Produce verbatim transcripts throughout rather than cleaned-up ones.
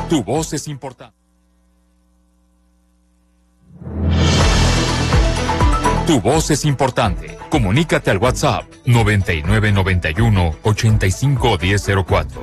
Tu voz es importante. Tu voz es importante. Comunícate al WhatsApp noventa y nueve noventa y uno ochenta y cinco diez cero cuatro.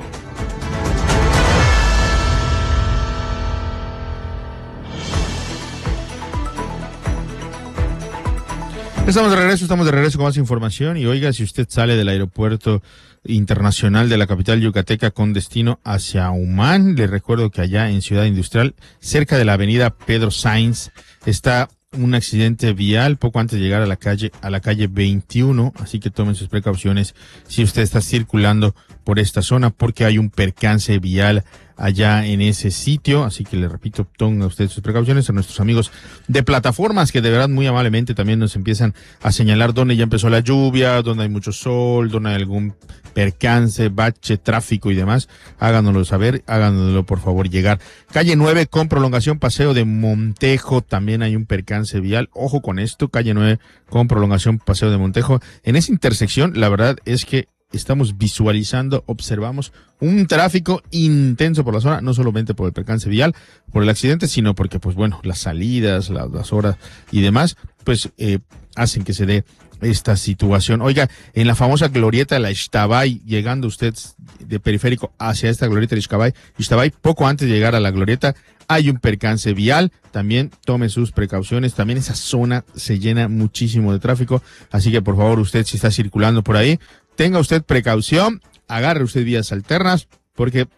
Estamos de regreso, estamos de regreso con más información y oiga, si usted sale del aeropuerto internacional de la capital yucateca con destino hacia Humán, le recuerdo que allá en Ciudad Industrial, cerca de la avenida Pedro Sainz, está un accidente vial poco antes de llegar a la calle, a la calle veintiuno, así que tomen sus precauciones si usted está circulando por esta zona porque hay un percance vial allá en ese sitio, así que le repito, tenga usted sus precauciones. A nuestros amigos de plataformas que de verdad muy amablemente también nos empiezan a señalar dónde ya empezó la lluvia, dónde hay mucho sol, dónde hay algún percance, bache, tráfico y demás, háganoslo saber, háganoslo por favor llegar. Calle nueve con prolongación Paseo de Montejo, también hay un percance vial, ojo con esto, calle nueve con prolongación Paseo de Montejo. En esa intersección, la verdad es que estamos visualizando, observamos un tráfico intenso por la zona, no solamente por el percance vial, por el accidente, sino porque, pues bueno, las salidas, las, las horas y demás, pues eh, hacen que se dé esta situación. Oiga, en la famosa glorieta de la Ixtabay, llegando usted de periférico hacia esta glorieta de Ixtabay, Ixtabay, poco antes de llegar a la glorieta, hay un percance vial, también tome sus precauciones, también esa zona se llena muchísimo de tráfico, así que por favor usted si está circulando por ahí, tenga usted precaución, agarre usted vías alternas, porque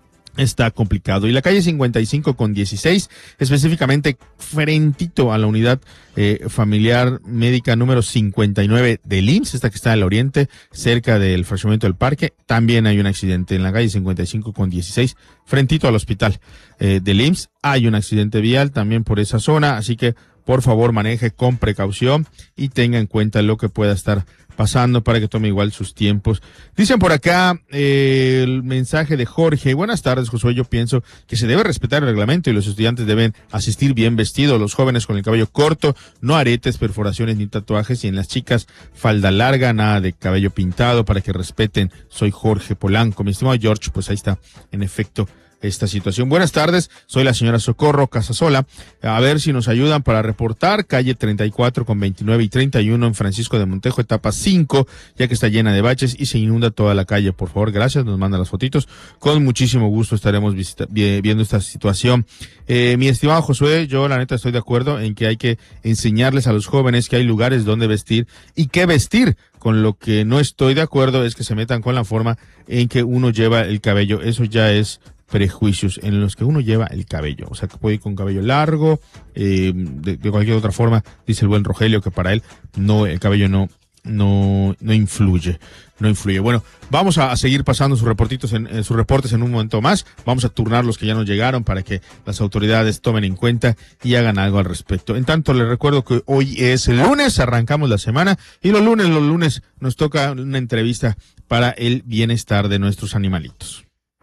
está complicado. Y la calle cincuenta y cinco con dieciséis, específicamente frentito a la unidad eh, familiar médica número cincuenta y nueve del I M S S, esta que está al oriente, cerca del fraccionamiento del parque, también hay un accidente en la calle cincuenta y cinco con dieciséis, frentito al hospital eh, del I M S S, hay un accidente vial también por esa zona, así que por favor maneje con precaución y tenga en cuenta lo que pueda estar pasando para que tome igual sus tiempos. Dicen por acá eh, el mensaje de Jorge. Buenas tardes, Josué. Yo pienso que se debe respetar el reglamento y los estudiantes deben asistir bien vestidos. Los jóvenes con el cabello corto, no aretes, perforaciones ni tatuajes. Y en las chicas, falda larga, nada de cabello pintado para que respeten. Soy Jorge Polanco. Mi estimado George, pues ahí está, en efecto, esta situación. Buenas tardes, soy la señora Socorro Casasola. A ver si nos ayudan para reportar calle treinta y cuatro con veintinueve y treinta y uno en Francisco de Montejo, etapa cinco, ya que está llena de baches y se inunda toda la calle. Por favor, gracias, nos mandan las fotitos. Con muchísimo gusto estaremos visita- viendo esta situación. Eh, mi estimado Josué, yo la neta estoy de acuerdo en que hay que enseñarles a los jóvenes que hay lugares donde vestir y qué vestir. Con lo que no estoy de acuerdo es que se metan con la forma en que uno lleva el cabello. Eso ya es prejuicios en los que uno lleva el cabello, o sea que puede ir con cabello largo, eh, de, de cualquier otra forma, dice el buen Rogelio que para él no, el cabello no, no, no influye, no influye. Bueno, vamos a, a seguir pasando sus reportitos en, en sus reportes en un momento más, vamos a turnar los que ya nos llegaron para que las autoridades tomen en cuenta y hagan algo al respecto. En tanto, les recuerdo que hoy es el lunes, arrancamos la semana y los lunes, los lunes nos toca una entrevista para el bienestar de nuestros animalitos.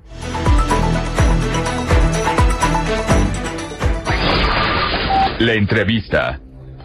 La entrevista.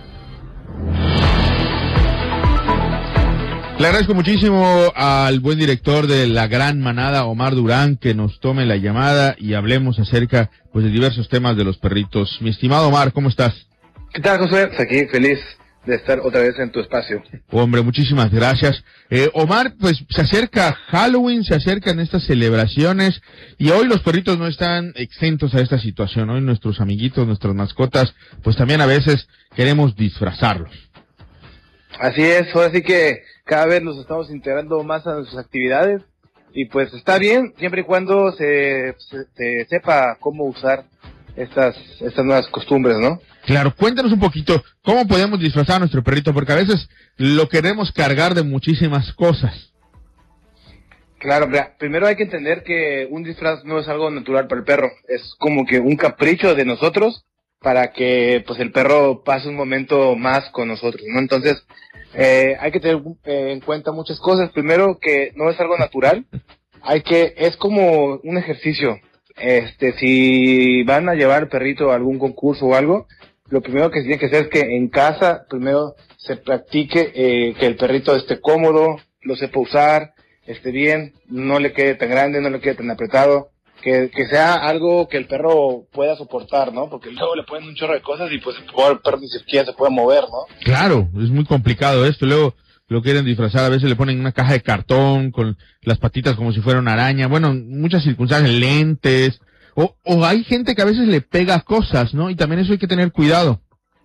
Le agradezco muchísimo al buen director de La Gran Manada, Omar Durán, que nos tome la llamada y hablemos acerca pues de diversos temas de los perritos. Mi estimado Omar, ¿cómo estás? ¿Qué tal, José? Pues aquí feliz de estar otra vez en tu espacio. Hombre, muchísimas gracias. Eh, Omar, pues se acerca Halloween, se acercan estas celebraciones y hoy los perritos no están exentos a esta situación. Hoy nuestros amiguitos, nuestras mascotas, pues también a veces queremos disfrazarlos. Así es, ahora sí que cada vez nos estamos integrando más a nuestras actividades y pues está bien siempre y cuando se, se, se sepa cómo usar estas estas nuevas costumbres, ¿no? Claro, cuéntanos un poquito, ¿cómo podemos disfrazar a nuestro perrito? Porque a veces lo queremos cargar de muchísimas cosas. Claro, mira, primero hay que entender que un disfraz no es algo natural para el perro, es como que un capricho de nosotros para que pues el perro pase un momento más con nosotros, ¿no? Entonces, eh, hay que tener eh, en cuenta muchas cosas. Primero, que no es algo natural, hay que, es como un ejercicio. Este, si van a llevar al perrito a algún concurso o algo, lo primero que se tiene que hacer es que en casa primero se practique eh, que el perrito esté cómodo, lo sepa usar, esté bien, no le quede tan grande, no le quede tan apretado. que, que sea algo que el perro pueda soportar, ¿no? Porque luego le ponen un chorro de cosas y pues el perro ni siquiera se puede mover, ¿no? Claro, es muy complicado esto. Luego lo quieren disfrazar, a veces le ponen una caja de cartón con las patitas como si fuera una araña. Bueno, muchas circunstancias, lentes. O, o hay gente que a veces le pega cosas, ¿no? Y también eso hay que tener cuidado.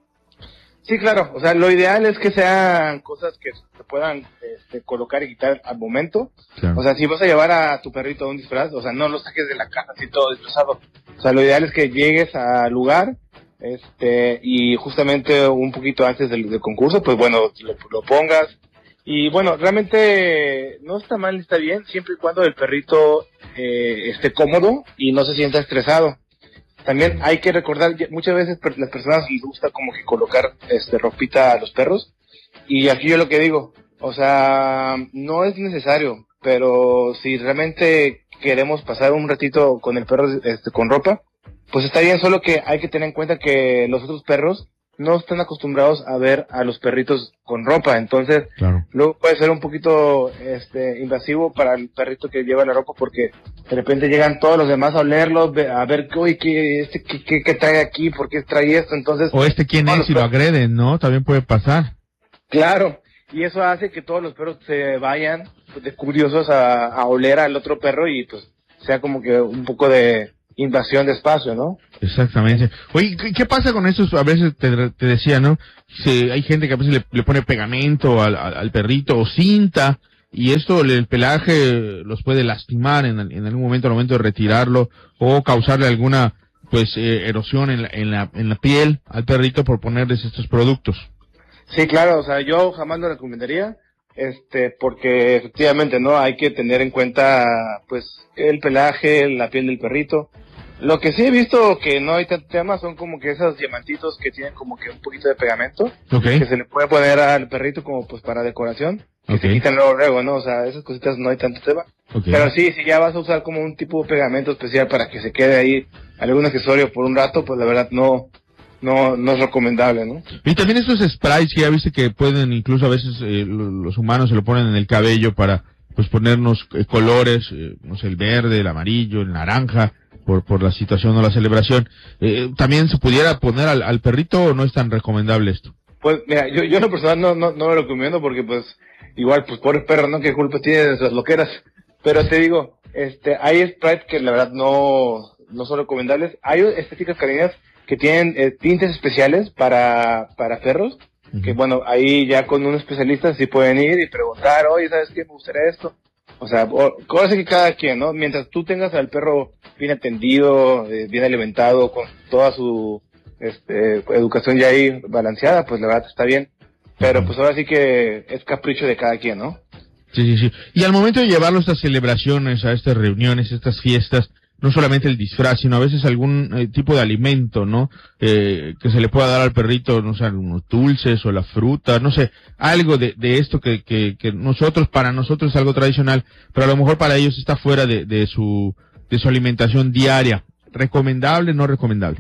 Sí, claro. O sea, lo ideal es que sean cosas que se puedan este, colocar y quitar al momento. Claro. O sea, si vas a llevar a tu perrito a un disfraz, o sea, no lo saques de la casa así todo disfrazado. O sea, lo ideal es que llegues al lugar, este, y justamente un poquito antes del, del concurso, pues bueno, lo, lo pongas. Y bueno, realmente no está mal, está bien, siempre y cuando el perrito eh, esté cómodo y no se sienta estresado. También hay que recordar, muchas veces las personas les gusta como que colocar este ropita a los perros, y aquí yo lo que digo, o sea, no es necesario, pero si realmente queremos pasar un ratito con el perro este, con ropa, pues está bien, solo que hay que tener en cuenta que los otros perros no están acostumbrados a ver a los perritos con ropa, entonces claro. Luego puede ser un poquito este invasivo para el perrito que lleva la ropa, porque de repente llegan todos los demás a olerlo, a ver uy, ¿qué, este, qué, qué, qué trae aquí? ¿Por qué trae esto? Entonces, o este quién es y lo agreden, ¿no? También puede pasar. Claro, y eso hace que todos los perros se vayan pues, de curiosos a, a oler al otro perro y pues sea como que un poco de invasión de espacio, ¿no? Exactamente. Oye, ¿qué, qué pasa con esos? A veces te, te decía, ¿no? Si hay gente que a veces le, le pone pegamento al, al, al perrito o cinta, y esto, el pelaje los puede lastimar en, en algún momento, al momento de retirarlo, o causarle alguna, pues, eh, erosión en la, en la, en la piel al perrito por ponerles estos productos. Sí, claro, o sea, yo jamás lo recomendaría, este, porque efectivamente, ¿no? Hay que tener en cuenta, pues, el pelaje, la piel del perrito. Lo que sí he visto que no hay tanto tema son como que esos diamantitos que tienen como que un poquito de pegamento, okay, que se le puede poner al perrito como pues para decoración, que okay, se quitan luego luego, ¿no? O sea, esas cositas no hay tanto tema. Okay. Pero sí, si ya vas a usar como un tipo de pegamento especial para que se quede ahí algún accesorio por un rato, pues la verdad no no no es recomendable, ¿no? Y también esos sprays que ya viste que pueden incluso a veces eh, los humanos se lo ponen en el cabello para pues ponernos eh, colores, eh, no sé, el verde, el amarillo, el naranja, por por la situación o la celebración. Eh, ¿También se pudiera poner al, al perrito o no es tan recomendable esto? Pues mira, yo yo en lo personal no, no, no me lo recomiendo porque pues igual pues pobre perro, ¿no? ¿Qué culpa tiene de esas loqueras? Pero te digo, este hay sprays que la verdad no, no son recomendables. Hay estéticas caninas que tienen eh, tintes especiales para, para perros, uh-huh, que bueno, ahí ya con un especialista sí pueden ir y preguntar, oye, ¿sabes qué? Me gustaría esto. O sea, cosa que cada quien, ¿no? Mientras tú tengas al perro bien atendido, eh, bien alimentado, con toda su este, educación ya ahí balanceada, pues la verdad está bien. Pero uh-huh, pues ahora sí que es capricho de cada quien, ¿no? Sí, sí, sí. Y al momento de llevarlo a estas celebraciones, a estas reuniones, a estas fiestas, no solamente el disfraz, sino a veces algún eh, tipo de alimento, ¿no? Eh, que se le pueda dar al perrito, no sé, unos dulces o la fruta, no sé, algo de, de esto que, que, que nosotros, para nosotros es algo tradicional, pero a lo mejor para ellos está fuera de, de su, de su alimentación diaria. ¿Recomendable o no recomendable?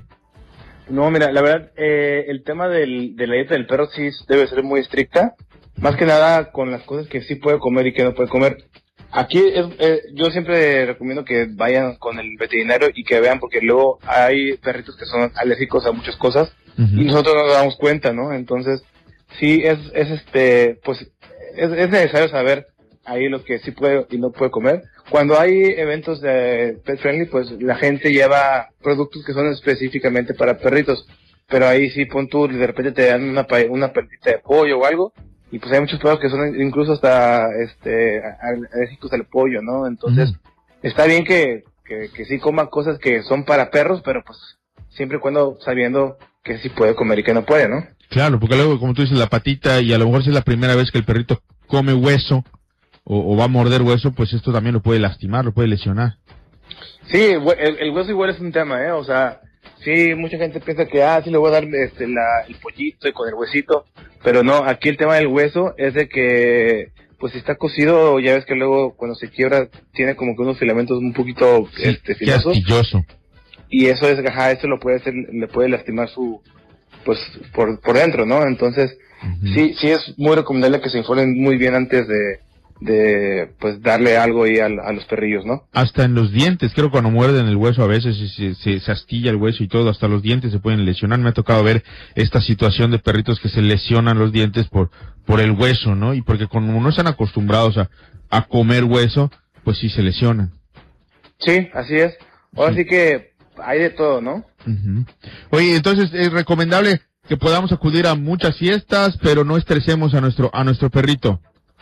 No, mira, la verdad, eh, el tema del, de la dieta del perro sí debe ser muy estricta, más que nada con las cosas que sí puede comer y que no puede comer. Aquí es, eh, yo siempre recomiendo que vayan con el veterinario y que vean, porque luego hay perritos que son alérgicos a muchas cosas, uh-huh, y nosotros no nos damos cuenta, ¿no? Entonces, sí es, es este, pues, es, es necesario saber ahí lo que sí puede y no puede comer. Cuando hay eventos de pet friendly, pues la gente lleva productos que son específicamente para perritos, pero ahí sí pon tú, de repente te dan una, una perrita de pollo o algo, y pues hay muchos perros que son incluso hasta este alérgicos al pollo, ¿no? Entonces, mm. está bien que, que, que sí coman cosas que son para perros, pero pues siempre y cuando sabiendo que sí puede comer y que no puede, ¿no? Claro, porque luego, como tú dices, la patita, y a lo mejor si es la primera vez que el perrito come hueso, o, o va a morder hueso, pues esto también lo puede lastimar, lo puede lesionar. Sí, el, el hueso igual es un tema, ¿eh? O sea, sí, mucha gente piensa que, ah, sí le voy a dar este, la, el pollito y con el huesito, pero no, aquí el tema del hueso es de que, pues si está cocido, ya ves que luego cuando se quiebra tiene como que unos filamentos un poquito, sí, este, filosos. Astilloso. Y eso es, ajá, eso lo puede hacer, le puede lastimar su, pues, por, por dentro, ¿no? Entonces, uh-huh, sí, sí es muy recomendable que se informen muy bien antes de, de pues darle algo ahí a, a los perrillos, ¿no? Hasta en los dientes, creo cuando muerden el hueso a veces se, se, se astilla el hueso y todo, hasta los dientes se pueden lesionar. Me ha tocado ver esta situación de perritos que se lesionan los dientes por por el hueso, ¿no? Y porque como no están acostumbrados a, a comer hueso, pues sí se lesionan. Sí, así es. Ahora sí, sí que hay de todo, ¿no? Uh-huh. Oye, entonces es recomendable que podamos acudir a muchas fiestas, pero no estresemos a nuestro a nuestro perrito.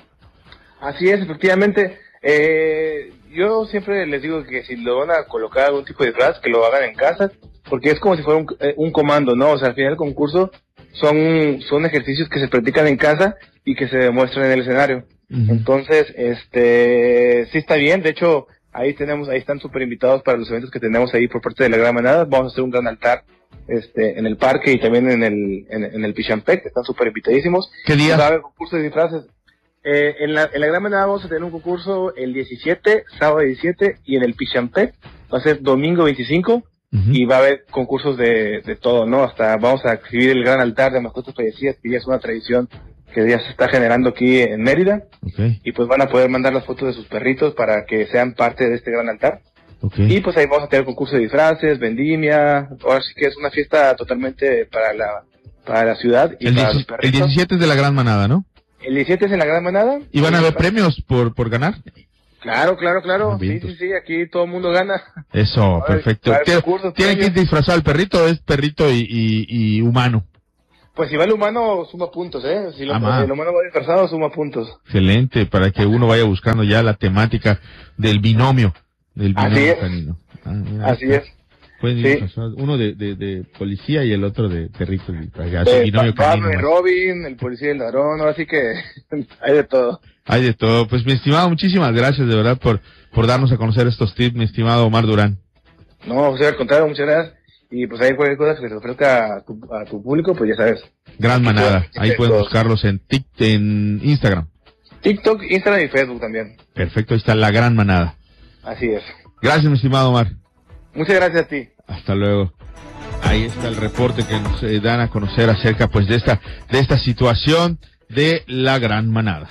Así es, efectivamente. Eh, yo siempre les digo que si lo van a colocar algún tipo de disfraz, que lo hagan en casa, porque es como si fuera un, eh, un comando, ¿no? O sea, al final del concurso son son ejercicios que se practican en casa y que se demuestran en el escenario. Uh-huh. Entonces, este, sí está bien. De hecho, ahí tenemos, ahí están súper invitados para los eventos que tenemos ahí por parte de la Gran Manada. Vamos a hacer un gran altar, este, en el parque y también en el, en, en el Pichampec, están súper invitadísimos. ¿Qué día? Va a haber concurso de disfraces. Eh, en la, en la Gran Manada vamos a tener un concurso el diecisiete, sábado diecisiete, y en el Pichampec va a ser domingo veinticinco, uh-huh. Y va a haber concursos de, de todo, ¿no? Hasta vamos a exhibir el gran altar de mascotas fallecidas, que ya es una tradición que ya se está generando aquí en Mérida. Okay. Y pues van a poder mandar las fotos de sus perritos para que sean parte de este gran altar. Okay. Y pues ahí vamos a tener concurso de disfraces, vendimia. Ahora sí que es una fiesta totalmente para la para la ciudad y el para dieci- los perritos. El diecisiete es de la Gran Manada, ¿no? El diecisiete es en la Gran Manada. ¿Y van a haber premios por por ganar? Claro, claro, claro. Ah, sí, sí, sí, aquí todo el mundo gana. Eso, ver, perfecto. ¿Tienen que disfrazar al perrito o es perrito y, y, y humano? Pues si va el humano, suma puntos, ¿eh? Si lo, ah, el humano va disfrazado, suma puntos. Excelente, para que uno vaya buscando ya la temática del binomio. Del binomio Así es. canino. Ah, mira, Así es. Pueden ir sí. disfrazados, uno de, de, de policía y el otro de perrito. De Así, binomio Batman, canino. Robin, el policía y el ladrón, así que hay de todo. Hay de todo. Pues mi estimado, muchísimas gracias de verdad por, por darnos a conocer estos tips, mi estimado Omar Durán. No, José, al contrario, muchas gracias. Y pues ahí cualquier cosa que se te ofrezca a tu, a tu público, pues ya sabes. Gran Manada. Ahí sí, pueden todos. buscarlos en tic, en Instagram. TikTok, Instagram y Facebook también. Perfecto, ahí está la Gran Manada. Así es. Gracias, mi estimado Omar. Muchas gracias a ti. Hasta luego. Ahí está el reporte que nos eh, dan a conocer acerca pues de esta de esta situación de la Gran Manada.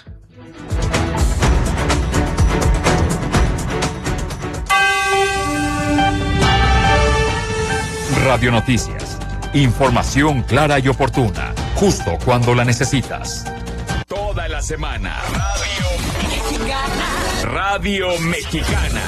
Radio Noticias. Información clara y oportuna, justo cuando la necesitas. Toda la semana. Radio Mexicana. Radio Mexicana.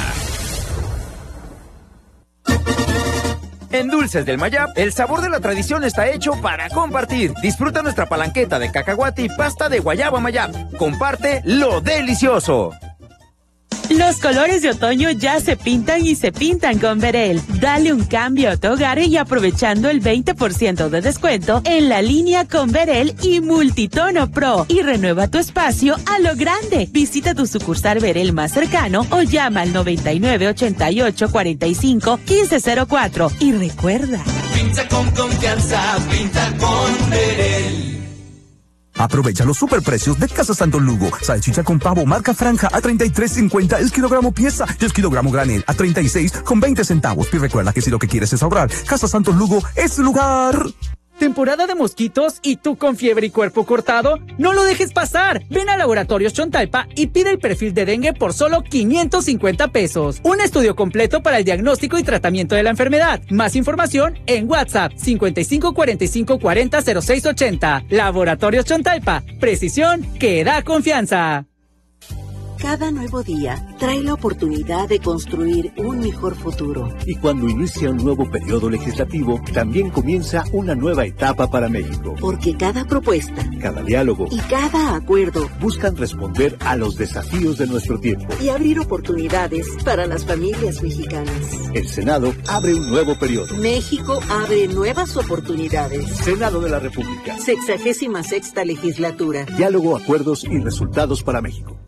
En Dulces del Mayab, el sabor de la tradición está hecho para compartir. Disfruta nuestra palanqueta de cacahuate y pasta de guayaba Mayab. Comparte lo delicioso. Los colores de otoño ya se pintan y se pintan con Verel. Dale un cambio a tu hogar y aprovechando el veinte por ciento de descuento en la línea con Verel y Multitono Pro. Y renueva tu espacio a lo grande. Visita tu sucursal Verel más cercano o llama al noventa y nueve, ochenta y ocho, cuarenta y cinco, quince cero cuatro. Y recuerda, pinta con confianza, pinta con Verel. Aprovecha los superprecios de Casa Santo Lugo. Salchicha con pavo marca Franja a treinta y tres cincuenta el kilogramo pieza y el kilogramo granel a treinta y seis con veinte centavos. Y recuerda que si lo que quieres es ahorrar, Casa Santo Lugo es el lugar. ¿Temporada de mosquitos y tú con fiebre y cuerpo cortado? ¡No lo dejes pasar! Ven a Laboratorios Chontalpa y pide el perfil de dengue por solo quinientos cincuenta pesos. Un estudio completo para el diagnóstico y tratamiento de la enfermedad. Más información en WhatsApp cincuenta y cinco cuarenta y cinco cuarenta cero seis ochenta. Laboratorios Chontalpa. Precisión que da confianza. Cada nuevo día trae la oportunidad de construir un mejor futuro. Y cuando inicia un nuevo periodo legislativo, también comienza una nueva etapa para México. Porque cada propuesta, cada diálogo y cada acuerdo buscan responder a los desafíos de nuestro tiempo y abrir oportunidades para las familias mexicanas. El Senado abre un nuevo periodo. México abre nuevas oportunidades. Senado de la República. Sexagésima sexta legislatura. Diálogo, acuerdos y resultados para México.